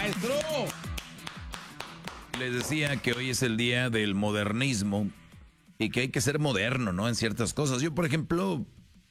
maestro. Les decía que hoy es el día del modernismo y que hay que ser moderno, ¿no? En ciertas cosas. Yo, por ejemplo,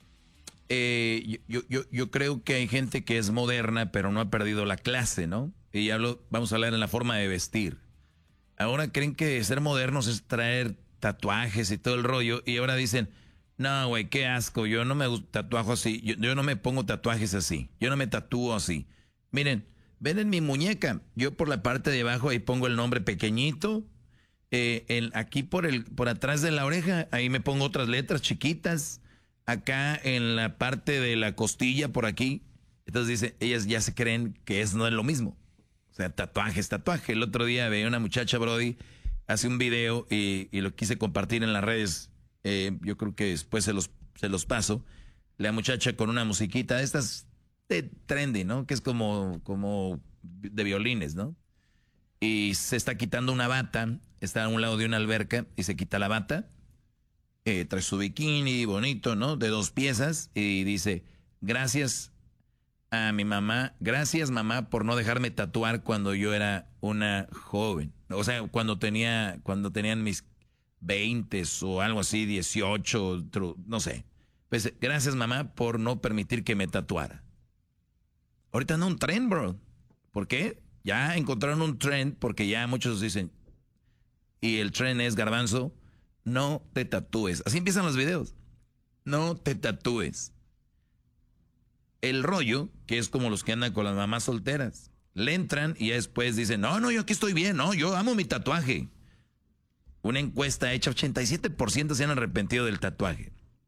yo creo que hay gente que es moderna, pero no ha perdido la clase, ¿no? Y vamos a hablar en la forma de vestir. Ahora creen que ser modernos es traer tatuajes y todo el rollo, y ahora dicen, no, güey, qué asco, yo no me tatuajo así, yo no me pongo tatuajes así, yo no me tatúo así. Miren, ven en mi muñeca, yo por la parte de abajo ahí pongo el nombre pequeñito, aquí por atrás de la oreja, ahí me pongo otras letras chiquitas, acá en la parte de la costilla por aquí. Entonces dice, ellas ya se creen que no es lo mismo. O sea, tatuaje. El otro día veía una muchacha, Brody, hace un video y lo quise compartir en las redes. Yo creo que después se los paso. La muchacha con una musiquita, estas de trendy, ¿no? Que es como de violines, ¿no? Y se está quitando una bata, está a un lado de una alberca y se quita la bata. Trae su bikini bonito, ¿no? De 2 piezas y dice, gracias a mi mamá, gracias mamá por no dejarme tatuar cuando yo era una joven. O sea, cuando tenían mis 20 o algo así, 18, no sé. Pues gracias mamá por no permitir que me tatuara. Ahorita anda un trend, bro. ¿Por qué? Ya encontraron un trend porque ya muchos dicen, y el trend es, Garbanzo, no te tatúes. Así empiezan los videos. No te tatúes. El rollo, que es como los que andan con las mamás solteras, le entran y ya después dicen, no, yo aquí estoy bien, no, yo amo mi tatuaje. Una encuesta hecha, 87% se han arrepentido del tatuaje.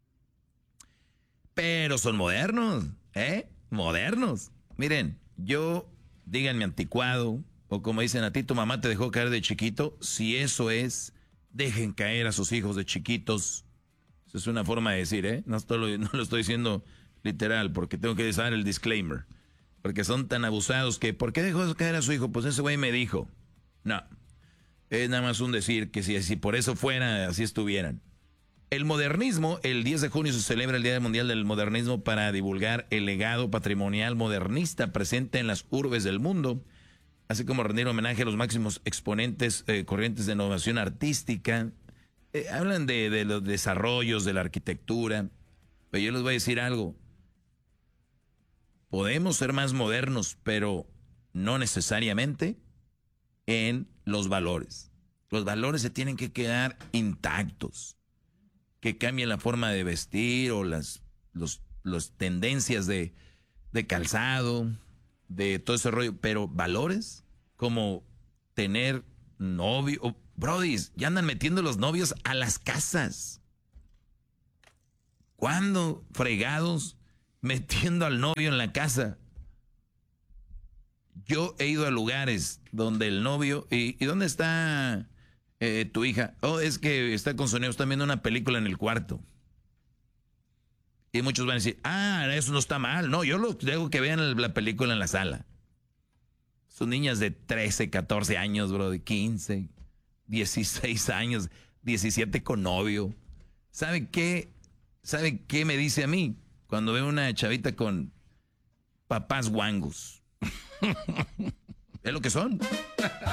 Pero son modernos, modernos. Miren, díganme anticuado, o como dicen a ti, tu mamá te dejó caer de chiquito. Si eso es, dejen caer a sus hijos de chiquitos. Eso es una forma de decir, no lo estoy diciendo literal, porque tengo que dar el disclaimer. Porque son tan abusados que, ¿por qué dejó caer a su hijo? Pues ese güey me dijo. No, es nada más un decir que si por eso fuera, así estuvieran. El modernismo, el 10 de junio se celebra el Día Mundial del Modernismo para divulgar el legado patrimonial modernista presente en las urbes del mundo, así como rendir homenaje a los máximos exponentes corrientes de innovación artística. Hablan de los desarrollos de la arquitectura, pero yo les voy a decir algo. Podemos ser más modernos, pero no necesariamente en los valores. Los valores se tienen que quedar intactos. Que cambie la forma de vestir o las tendencias de calzado, de todo ese rollo. Pero valores como tener novio. Brodis, ya andan metiendo los novios a las casas. ¿Cuándo, fregados, metiendo al novio en la casa? Yo he ido a lugares donde el novio... ¿Y dónde está tu hija? Oh, es que está con su novio, están viendo una película en el cuarto. Y muchos van a decir, eso no está mal. No, yo lo dejo que vean la película en la sala. Son niñas de 13, 14 años, bro, de 15, 16 años, 17 con novio. ¿Sabe qué me dice a mí cuando veo una chavita con papás guangos? Es lo que son.